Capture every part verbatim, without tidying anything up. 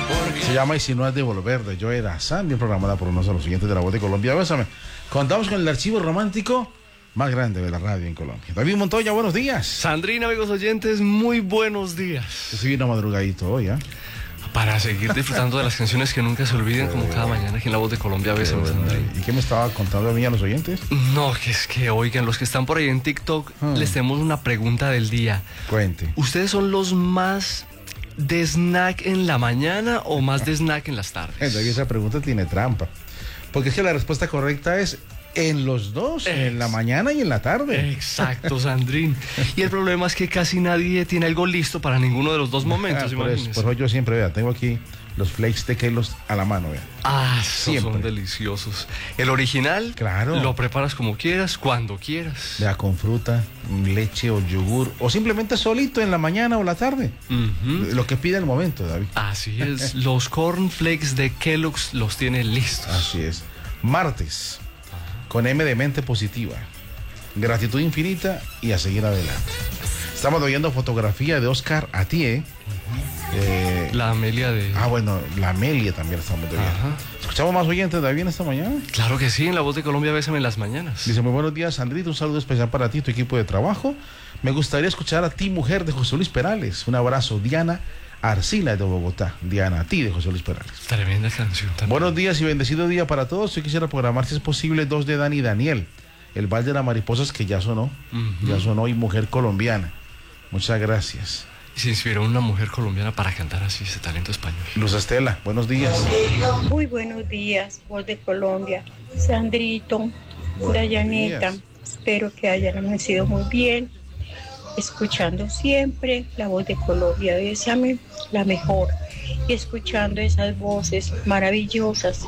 Se llama Y si no has de volver, de Joe Dassin, bien programada por unos de los siguientes de La Voz de Colombia. Bésame. Contamos con el archivo romántico más grande de la radio en Colombia. David Montoya, buenos días. Sandrina, amigos oyentes, muy buenos días. Yo soy una madrugadito hoy, ¿eh? Para seguir disfrutando de las canciones que nunca se olviden, como cada mañana aquí en La Voz de Colombia. Bésame, Sandrina. ¿Y qué me estaba contando a mí a los oyentes? No, que es que, oigan, los que están por ahí en TikTok, hmm. les tenemos una pregunta del día. Cuente. ¿Ustedes son los más de snack en la mañana o más de snack en las tardes? Esa pregunta tiene trampa. Porque es que la respuesta correcta es en los dos, es, en la mañana y en la tarde. Exacto, Sandrín. Y el problema es que casi nadie tiene algo listo para ninguno de los dos momentos. Ah, por, eso, por eso yo siempre, vea, tengo aquí los flakes de Kellogg's a la mano, vea. Ah, siempre. Son deliciosos. El original, claro, lo preparas como quieras, cuando quieras. Vea, con fruta, leche o yogur, o simplemente solito en la mañana o la tarde. Uh-huh. Lo que pide el momento, David. Así es. Los cornflakes de Kellogg's los tiene listos. Así es. Martes, con M de mente positiva, gratitud infinita y a seguir adelante. Estamos oyendo fotografía de Oscar Atié. Uh-huh. eh, la Amelia de... Ah, bueno, la Amelia también estamos oyendo. Ajá. ¿Escuchamos más oyentes de David esta mañana? Claro que sí, en La Voz de Colombia, bésame en las mañanas. Dice, muy buenos días, Sandrito, un saludo especial para ti y tu equipo de trabajo. Me gustaría escuchar a ti, mujer, de José Luis Perales. Un abrazo, Diana Arcila de Bogotá. Diana, a ti de José Luis Perales. Tremenda canción también. Buenos días y bendecido día para todos. Yo quisiera programar, si es posible, dos de Dani y Daniel. El Val de las Mariposas, que ya sonó. Uh-huh. Ya sonó, y Mujer Colombiana. Muchas gracias. Y se inspiró una mujer colombiana para cantar así ese talento español. Luz Estela, buenos días. Muy buenos días, Voz de Colombia. Sandrito, Dayanita, espero que hayan amanecido muy bien. Escuchando siempre La Voz de Colombia, bésame, la mejor. Y escuchando esas voces maravillosas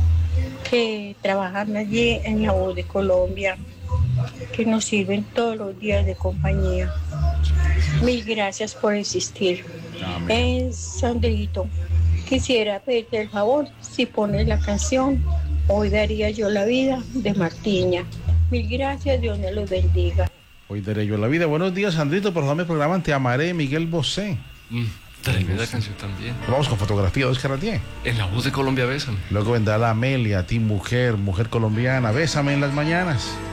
que trabajan allí en La Voz de Colombia, que nos sirven todos los días de compañía. Mil gracias por existir. Eh, Sandrito, quisiera pedirte el favor, si pones la canción Hoy daría yo la vida, de Martiña. Mil gracias, Dios me los bendiga. Hoy daré yo la vida. Buenos días, Sandrito, por favor me programan Te amaré, Miguel Bosé. Mm, tremenda canción también. Vamos con fotografía de Oscar Atié. En La Voz de Colombia, bésame. Luego vendrá la Amelia, a ti, mujer, mujer colombiana, bésame en las mañanas.